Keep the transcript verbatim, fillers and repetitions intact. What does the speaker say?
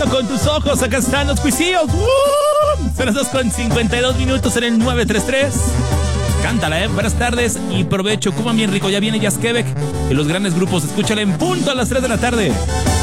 despierto con tus ojos. Acá están los cuisillos. ¡Uh! Son las dos con cincuenta y dos minutos en el nueve tres tres. Cántala, eh. Buenas tardes y provecho. Coma bien rico. Ya viene Jazz Quebec. Y los grandes grupos, escúchale en punto a las tres de la tarde.